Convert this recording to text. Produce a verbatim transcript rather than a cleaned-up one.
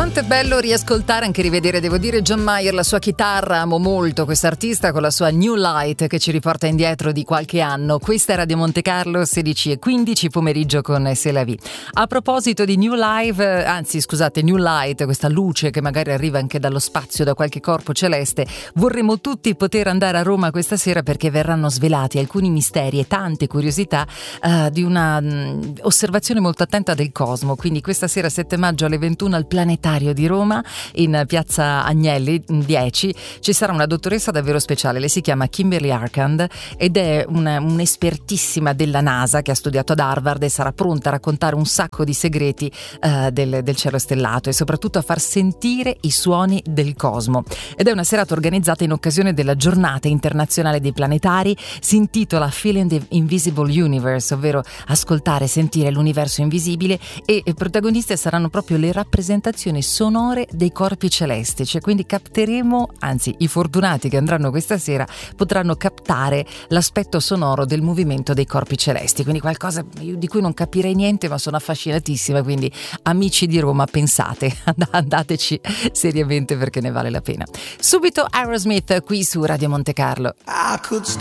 Quanto è bello riascoltare, anche rivedere, devo dire, John Mayer, la sua chitarra. Amo molto quest'artista con la sua New Light che ci riporta indietro di qualche anno. Questa era di Monte Carlo, sedici e quindici pomeriggio con C'est la vie. A proposito di New Live, anzi scusate, New Light, questa luce che magari arriva anche dallo spazio, da qualche corpo celeste, vorremmo tutti poter andare a Roma questa sera perché verranno svelati alcuni misteri e tante curiosità uh, di una um, osservazione molto attenta del cosmo. Quindi questa sera sette maggio alle ventuno al Planetario di Roma, in piazza Agnelli dieci, ci sarà una dottoressa davvero speciale. Lei si chiama Kimberly Arcand ed è una, un'espertissima della NASA che ha studiato ad Harvard e sarà pronta a raccontare un sacco di segreti uh, del, del cielo stellato e soprattutto a far sentire i suoni del cosmo. Ed è una serata organizzata in occasione della giornata internazionale dei planetari. Si intitola Feeling the Invisible Universe, ovvero ascoltare, sentire l'universo invisibile, e i protagoniste saranno proprio le rappresentazioni sonore dei corpi celesti, cioè quindi capteremo, anzi i fortunati che andranno questa sera potranno captare l'aspetto sonoro del movimento dei corpi celesti, quindi qualcosa di cui non capirei niente ma sono affascinatissima. Quindi amici di Roma, pensate, andateci seriamente perché ne vale la pena. Subito Aerosmith qui su Radio Monte Carlo. I could